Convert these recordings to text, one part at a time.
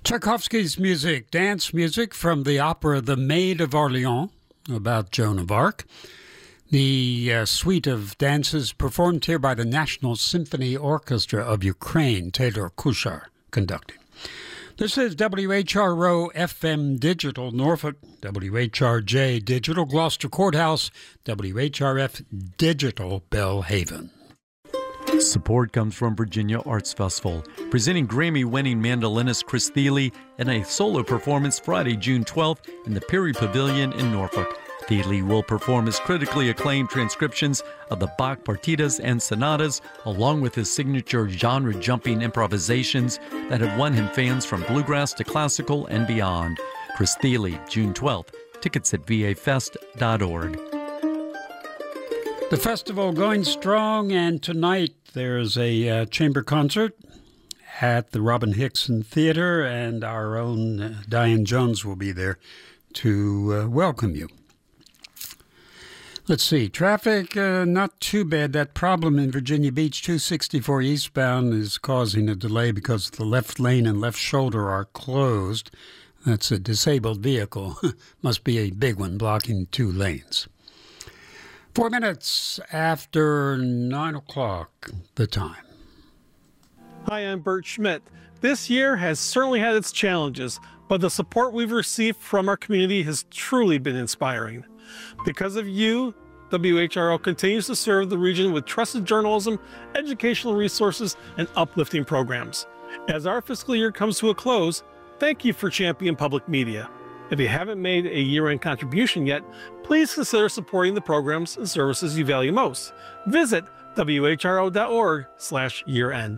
Tchaikovsky's music, dance music from the opera The Maid of Orleans, about Joan of Arc. The suite of dances performed here by the National Symphony Orchestra of Ukraine, Taylor Kushar conducting. This is WHRO FM Digital Norfolk, WHRJ Digital Gloucester Courthouse, WHRF Digital Bellhaven. Support comes from Virginia Arts Festival, presenting Grammy-winning mandolinist Chris Thile in a solo performance Friday, June 12th in the Peary Pavilion in Norfolk. Thile will perform his critically acclaimed transcriptions of the Bach partitas and sonatas, along with his signature genre-jumping improvisations that have won him fans from bluegrass to classical and beyond. Chris Thile, June 12th. Tickets at vafest.org. The festival going strong, and tonight there's a chamber concert at the Robin Hickson Theater, and our own Diane Jones will be there to welcome you. Let's see, traffic, not too bad. That problem in Virginia Beach, 264 eastbound, is causing a delay because the left lane and left shoulder are closed. That's a disabled vehicle. Must be a big one blocking two lanes. 4 minutes after 9 o'clock, the time. Hi, I'm Bert Schmidt. This year has certainly had its challenges, but the support we've received from our community has truly been inspiring. Because of you, WHRO continues to serve the region with trusted journalism, educational resources, and uplifting programs. As our fiscal year comes to a close, thank you for championing public media. If you haven't made a year-end contribution yet, please consider supporting the programs and services you value most. Visit whro.org/year-end.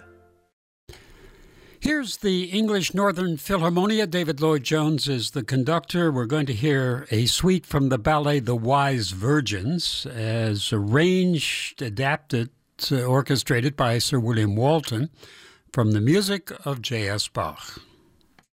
Here's the English Northern Philharmonia. David Lloyd Jones is the conductor. We're going to hear a suite from the ballet The Wise Virgins, as arranged, adapted, orchestrated by Sir William Walton, from the music of J.S. Bach.